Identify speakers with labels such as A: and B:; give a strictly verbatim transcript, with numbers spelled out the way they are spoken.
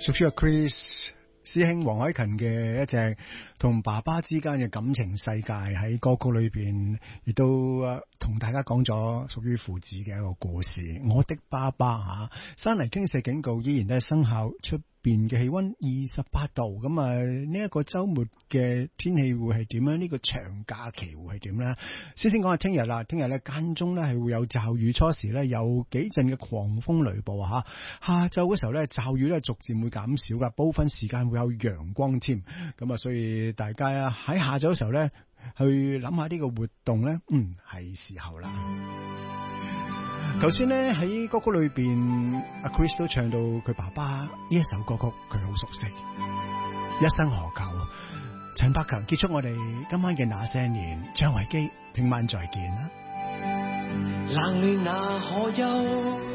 A: 屬於阿 Chris 師兄黃凱芹嘅一隻同爸爸之間嘅感情世界，喺歌曲裏邊亦都同大家講咗屬於父子嘅一個故事。我的爸爸吓，山泥傾瀉警告依然都係生效，出邊嘅氣溫二十八度。咁啊，呢一個周末嘅天氣會係點咧？呢個長假期會係點咧？先先講下聽日啦，聽日咧間中咧係會有驟雨，初時咧有幾陣嘅狂風雷暴啊吓。下晝嘅時候咧驟雨咧逐漸會減少噶，部分時間會有陽光添。咁啊，所以大家啊喺下晝嘅時候咧去諗下呢個活動咧，嗯係時候啦。頭先咧喺歌曲裏邊，阿 Chris 都唱到佢爸爸呢一首歌曲，佢好熟悉。一生何求？陳百強結束我哋今晚嘅那些年，張維基聽晚再見啦。
B: 冷暖那可休？